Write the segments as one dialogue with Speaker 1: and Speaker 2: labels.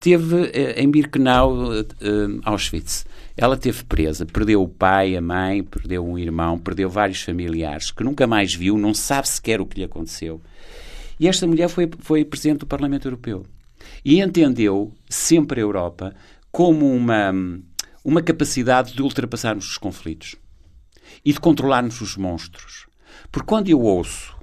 Speaker 1: teve em Birkenau, Auschwitz. Ela teve presa, perdeu o pai, a mãe, perdeu um irmão, perdeu vários familiares, que nunca mais viu, não sabe sequer o que lhe aconteceu. E esta mulher foi Presidente do Parlamento Europeu. E entendeu sempre a Europa como uma capacidade de ultrapassarmos os conflitos e de controlarmos os monstros. Porque quando eu ouço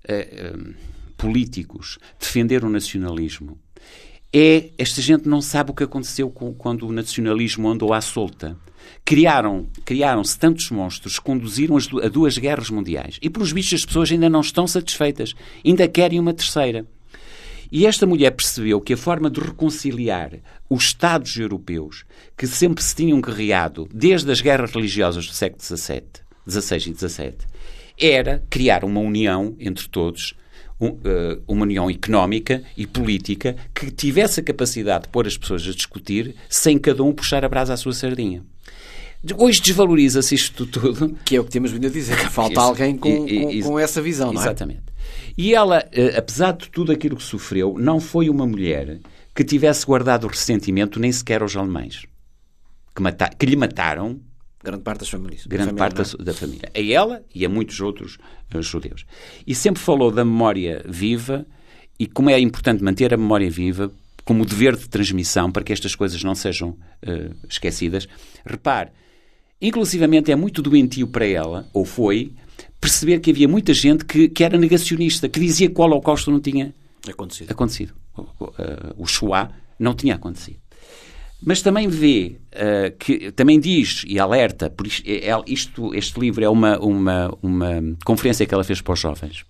Speaker 1: políticos defender o nacionalismo, esta gente não sabe o que aconteceu quando o nacionalismo andou à solta. Criaram-se tantos monstros que conduziram a 2 guerras mundiais. E, pelos vistos, as pessoas ainda não estão satisfeitas. Ainda querem uma terceira. E esta mulher percebeu que a forma de reconciliar os Estados europeus, que sempre se tinham guerreado desde as guerras religiosas do século XVI e XVII, era criar uma união entre todos, uma união económica e política que tivesse a capacidade de pôr as pessoas a discutir sem cada um puxar a brasa à sua sardinha. Hoje desvaloriza-se isto tudo.
Speaker 2: Que é o que temos vindo a dizer, que falta alguém com essa visão, não é?
Speaker 1: Exatamente. E ela, apesar de tudo aquilo que sofreu, não foi uma mulher que tivesse guardado ressentimento nem sequer aos alemães, que lhe mataram
Speaker 2: grande parte das famílias.
Speaker 1: Grande parte da família. A ela e a muitos outros judeus. E sempre falou da memória viva e como é importante manter a memória viva como dever de transmissão para que estas coisas não sejam esquecidas. Repare, inclusivamente é muito doentio para ela, ou foi, perceber que havia muita gente que era negacionista, que dizia que o Holocausto não tinha acontecido. O Shoah não tinha acontecido. Mas também vê, também diz e alerta, por este livro é uma conferência que ela fez para os jovens.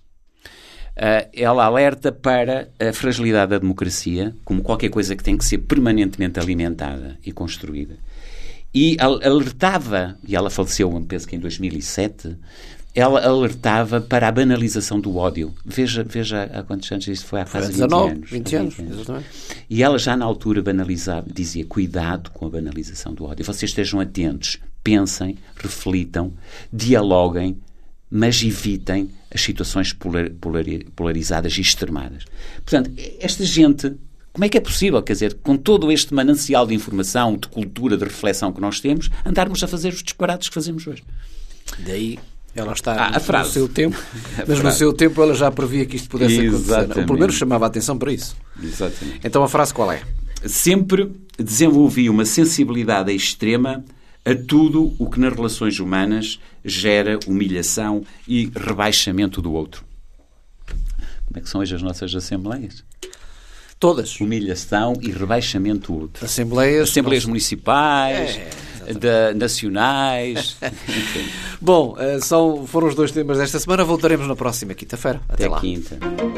Speaker 1: Ela alerta para a fragilidade da democracia como qualquer coisa que tem que ser permanentemente alimentada e construída. E alertava, e ela faleceu, penso que em 2007, ela alertava para a banalização do ódio. Veja há quantos anos isso foi? Há quase
Speaker 2: 20 anos. Exatamente.
Speaker 1: E ela já na altura banalizava, dizia, cuidado com a banalização do ódio. Vocês estejam atentos, pensem, reflitam, dialoguem, mas evitem as situações polarizadas e extremadas. Portanto, esta gente, como é que é possível, quer dizer, com todo este manancial de informação, de cultura, de reflexão que nós temos, andarmos a fazer os disparates que fazemos hoje?
Speaker 2: Daí ela está no seu tempo, mas no seu tempo ela já previa que isto pudesse acontecer. Ou pelo menos chamava a atenção para isso.
Speaker 1: Exatamente.
Speaker 2: Então a frase qual é?
Speaker 1: Sempre desenvolvi uma sensibilidade extrema a tudo o que nas relações humanas gera humilhação e rebaixamento do outro. Como é que são hoje as nossas assembleias?
Speaker 2: Todas.
Speaker 1: Humilhação e rebaixamento do outro.
Speaker 2: Assembleias
Speaker 1: municipais, nacionais.
Speaker 2: Bom, foram os 2 temas desta semana. Voltaremos na próxima quinta-feira. Até lá.
Speaker 1: Quinta.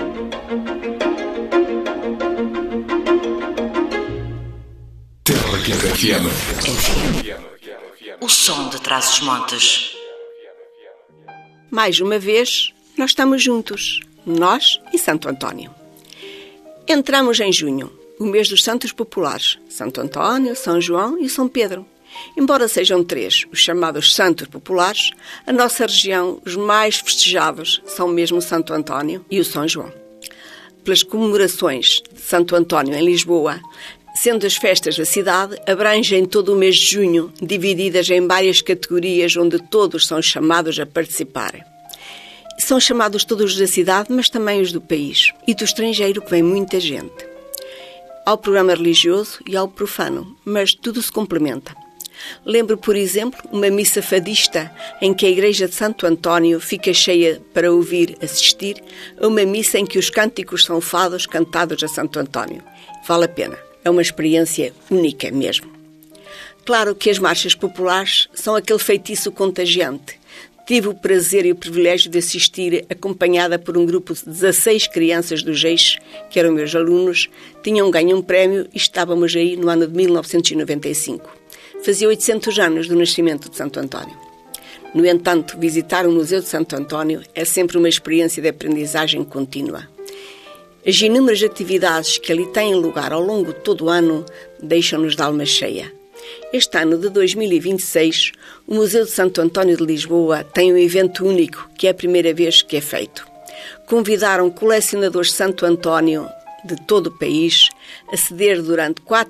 Speaker 3: O som de Trás-os-Montes.
Speaker 4: Mais uma vez, nós estamos juntos, nós e Santo António. Entramos em junho, o mês dos santos populares, Santo António, São João e São Pedro. Embora sejam 3 os chamados santos populares, a nossa região, os mais festejados, são mesmo Santo António e o São João. Pelas comemorações de Santo António em Lisboa, sendo as festas da cidade, abrangem todo o mês de junho, divididas em várias categorias onde todos são chamados a participar. São chamados todos da cidade, mas também os do país e do estrangeiro, que vem muita gente. Há o programa religioso e há o profano, mas tudo se complementa. Lembro, por exemplo, uma missa fadista em que a igreja de Santo António fica cheia para assistir a uma missa em que os cânticos são fados cantados a Santo António. Vale a pena. É uma experiência única mesmo. Claro que as marchas populares são aquele feitiço contagiante. Tive o prazer e o privilégio de assistir acompanhada por um grupo de 16 crianças do Geix, que eram meus alunos, tinham ganho um prémio e estávamos aí no ano de 1995. Fazia 800 anos do nascimento de Santo António. No entanto, visitar o Museu de Santo António é sempre uma experiência de aprendizagem contínua. As inúmeras atividades que ali têm lugar ao longo de todo o ano deixam-nos de alma cheia. Este ano de 2026, o Museu de Santo António de Lisboa tem um evento único, que é a primeira vez que é feito. Convidaram colecionadores de Santo António de todo o país, aceder durante 4